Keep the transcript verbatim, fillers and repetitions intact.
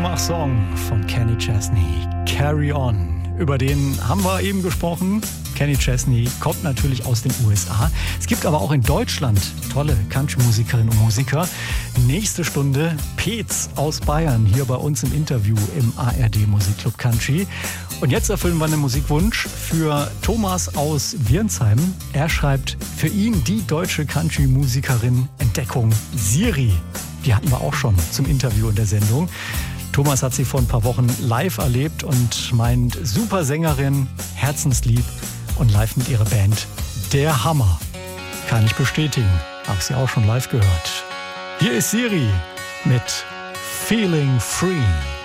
Mutmach-Song von Kenny Chesney, Carry On. Über den haben wir eben gesprochen. Kenny Chesney kommt natürlich aus den U S A. Es gibt aber auch in Deutschland tolle Country-Musikerinnen und Musiker. Nächste Stunde Peetz aus Bayern hier bei uns im Interview im A R D Musikclub Country. Und jetzt erfüllen wir einen Musikwunsch für Thomas aus Wirnsheim. Er schreibt, für ihn die deutsche Country-Musikerin Entdeckung Siri. Die hatten wir auch schon zum Interview in der Sendung. Thomas hat sie vor ein paar Wochen live erlebt und meint, super Sängerin, herzenslieb und live mit ihrer Band. Der Hammer. Kann ich bestätigen. Hab sie auch schon live gehört. Hier ist Siri mit Feeling Free.